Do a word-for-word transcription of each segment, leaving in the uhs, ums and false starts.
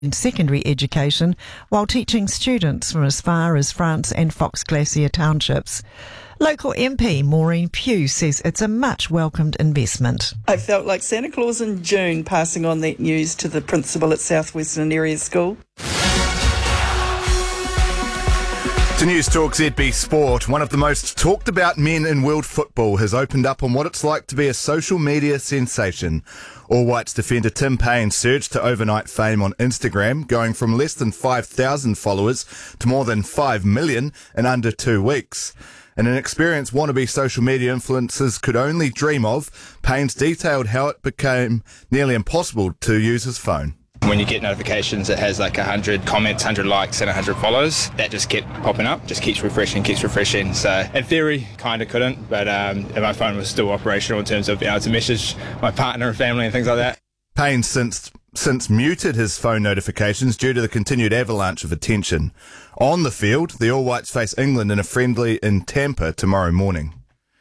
in secondary education while teaching students from as far as France and Fox Glacier townships. Local M P Maureen Pugh says it's a much welcomed investment. I felt like Santa Claus in June passing on that news to the principal at South Western Area School. To News Talk Z B Sport, one of the most talked about men in world football has opened up on what it's like to be a social media sensation. All Whites defender Tim Payne surged to overnight fame on Instagram, going from less than five thousand followers to more than five million in under two weeks. In an experience wannabe social media influencers could only dream of, Payne's detailed how it became nearly impossible to use his phone. When you get notifications, it has like one hundred comments, one hundred likes and one hundred follows. That just kept popping up, just keeps refreshing, keeps refreshing. So in theory, kind of couldn't, but um, my phone was still operational in terms of being able to message my partner and family and things like that. Payne since since muted his phone notifications due to the continued avalanche of attention. On the field, the All Whites face England in a friendly in Tampa tomorrow morning.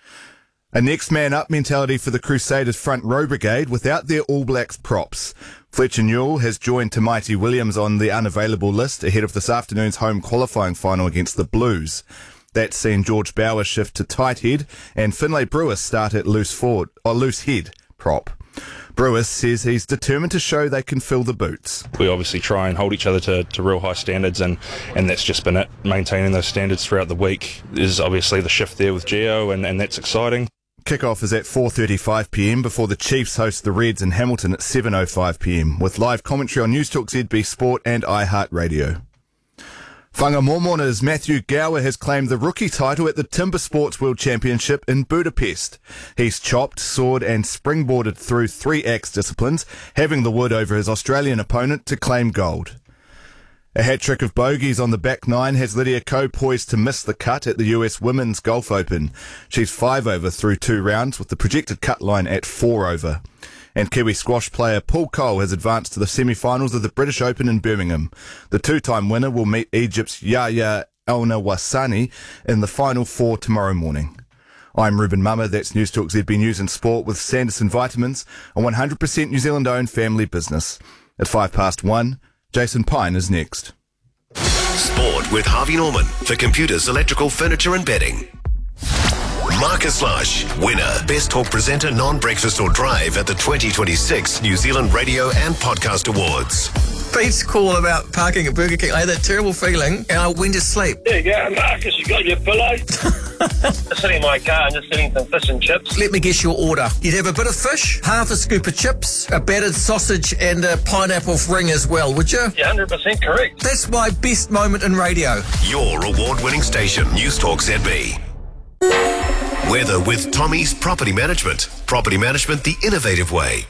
A next man up mentality for the Crusaders front row brigade without their All Blacks props. Fletcher Newell has joined Tamaiti Williams on the unavailable list ahead of this afternoon's home qualifying final against the Blues. That's seen George Bower shift to tight head and Finlay Brewer start at loose forward or loose head prop. Brewer says he's determined to show they can fill the boots. We obviously try and hold each other to, to real high standards, and, and that's just been it. Maintaining those standards throughout the week is obviously the shift there with Gio, and, and that's exciting. Kickoff is at four thirty-five p m before the Chiefs host the Reds in Hamilton at seven oh five p m with live commentary on News Talk Z B Sport and iHeartRadio. Whangamormona's Matthew Gower has claimed the rookie title at the Timber Sports World Championship in Budapest. He's chopped, soared and springboarded through three axe disciplines, having the wood over his Australian opponent to claim gold. A hat-trick of bogeys on the back nine has Lydia Ko poised to miss the cut at the U S Women's Golf Open. She's five over through two rounds with the projected cut line at four over. And Kiwi squash player Paul Cole has advanced to the semi-finals of the British Open in Birmingham. The two-time winner will meet Egypt's Yahya El-Nawasani in the final four tomorrow morning. I'm Ruben Mummer, that's News Talk Z B News and Sport with Sanderson Vitamins, a one hundred percent New Zealand-owned family business. At five past one, Jason Pine is next. Sport with Harvey Norman for computers, electrical, furniture and bedding. Marcus Lush, winner, Best Talk Presenter, Non-Breakfast or Drive at the twenty twenty-six New Zealand Radio and Podcast Awards. Pete's call about parking at Burger King. I had that terrible feeling and I went to sleep. There you go, Marcus, you got your pillow? Just sitting in my car and just eating some fish and chips. Let me guess your order. You'd have a bit of fish, half a scoop of chips, a battered sausage and a pineapple ring as well, would you? You're one hundred percent correct. That's my best moment in radio. Your award-winning station, News Talk Z B. Weather with Tommy's Property Management. Property management the innovative way.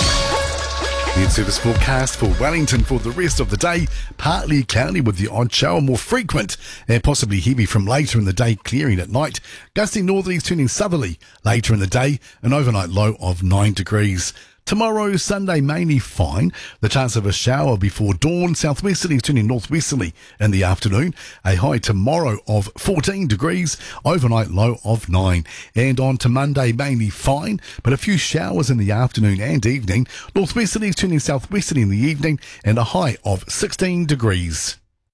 The service forecast for Wellington for the rest of the day. Partly cloudy with the odd shower, more frequent and possibly heavy from later in the day, clearing at night. Gusting northerlies turning southerly later in the day. An overnight low of nine degrees. Tomorrow, Sunday, mainly fine. The chance of a shower before dawn. Southwesterlies turning northwesterly in the afternoon. A high tomorrow of fourteen degrees. Overnight low of nine. And on to Monday, mainly fine, but a few showers in the afternoon and evening. Northwesterlies turning southwesterly in the evening and a high of sixteen degrees.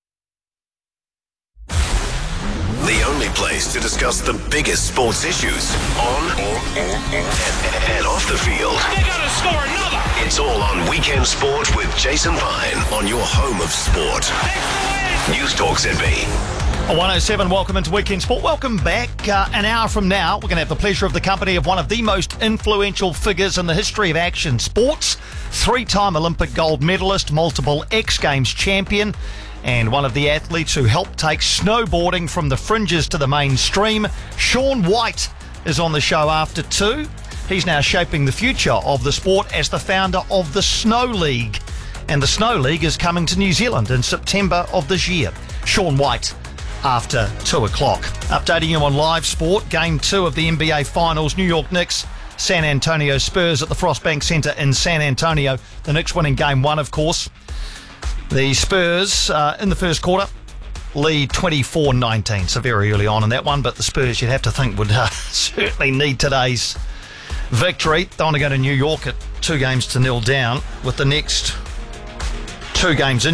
The only place to discuss the biggest sports issues on and off the field. They're going to score another. It's all on Weekend Sport with Jason Pine on your home of sport. News Talk Z B. one oh seven, welcome into Weekend Sport. Welcome back. Uh, an hour from now, we're going to have the pleasure of the company of one of the most influential figures in the history of action sports. Three-time Olympic gold medalist, multiple X Games champion, and one of the athletes who helped take snowboarding from the fringes to the mainstream. Shaun White is on the show after two. He's now shaping the future of the sport as the founder of the Snow League. And the Snow League is coming to New Zealand in September of this year. Shaun White after two o'clock. Updating you on live sport, game two of the N B A Finals, New York Knicks, San Antonio Spurs at the Frostbank Centre in San Antonio. The Knicks winning game one, of course. The Spurs, uh, in the first quarter, lead twenty-four nineteen, so very early on in that one, but the Spurs, you'd have to think, would uh, certainly need today's victory. They want to go to New York at two games to nil down with the next two games in.